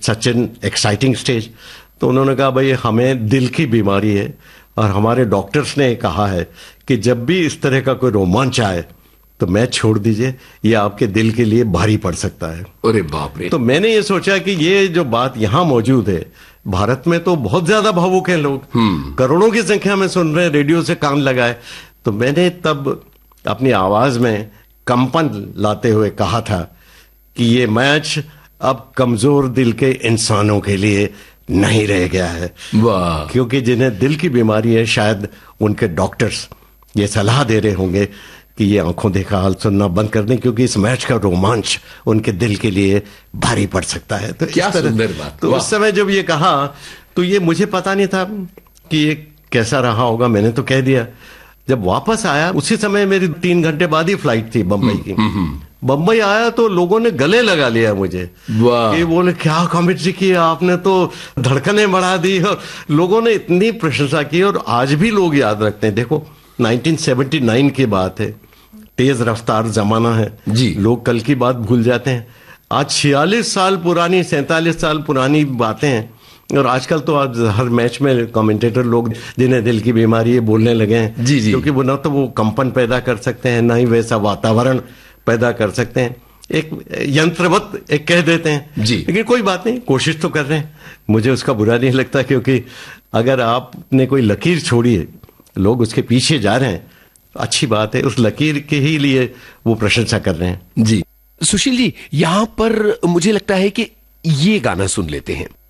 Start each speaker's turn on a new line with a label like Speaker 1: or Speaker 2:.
Speaker 1: Such an exciting stage. तो उन्होंने कहा भाई हमें दिल की बीमारी है और हमारे डॉक्टर्स ने कहा है कि जब भी इस तरह का कोई रोमांच आए तो मैच छोड़ दीजिए, ये आपके दिल के लिए भारी पड़ सकता है।
Speaker 2: अरे बाप रे।
Speaker 1: तो मैंने ये सोचा कि ये जो बात यहाँ मौजूद है, भारत में तो बहुत ज्यादा भावुक हैं लोग, करोड़ों की संख्या में सुन रहे हैं, रेडियो से कान लगाए। तो मैंने तब अपनी आवाज में कंपन लाते हुए कहा था कि ये मैच अब कमजोर दिल के इंसानों के लिए नहीं रह गया है।
Speaker 2: वाह।
Speaker 1: क्योंकि जिन्हें दिल की बीमारी है, शायद उनके डॉक्टर्स ये सलाह दे रहे होंगे कि ये आंखों देखा हाल सुनना बंद कर दें, क्योंकि इस मैच का रोमांच उनके दिल के लिए भारी पड़ सकता है। तो
Speaker 2: क्या सुंदर बात।
Speaker 1: तो उस समय जब ये कहा तो ये मुझे पता नहीं था कि ये कैसा रहा होगा, मैंने तो कह दिया। जब वापस आया उसी समय मेरी 3 घंटे बाद ही फ्लाइट थी बंबई की। बंबई आया तो लोगों ने गले लगा लिया मुझे कि बोले क्या कॉमेडी की आपने, तो धड़कनें बढ़ा दी, और लोगों ने इतनी प्रशंसा की। और आज भी लोग याद रखते हैं। देखो 1979 की बात है, तेज रफ्तार जमाना है
Speaker 2: जी।
Speaker 1: लोग कल की बात भूल जाते हैं। आज 46 साल पुरानी, 47 साल पुरानी बातें हैं। और आजकल तो आज हर मैच में कमेंटेटर लोग जिन्हें दिल की बीमारी है बोलने लगे हैं।
Speaker 2: जी जी।
Speaker 1: क्योंकि वो ना तो वो कंपन पैदा कर सकते हैं, ना ही वैसा वातावरण पैदा कर सकते हैं, एक यंत्रवत एक कह देते हैं
Speaker 2: जी।
Speaker 1: लेकिन कोई बात नहीं, कोशिश तो कर रहे हैं, मुझे उसका बुरा नहीं लगता। क्योंकि अगर आपने कोई लकीर छोड़ी है, लोग उसके पीछे जा रहे हैं, अच्छी बात है। उस लकीर के ही लिए वो प्रशंसा कर रहे हैं।
Speaker 2: जी सुशील जी, यहां पर मुझे लगता है कि ये गाना सुन लेते हैं।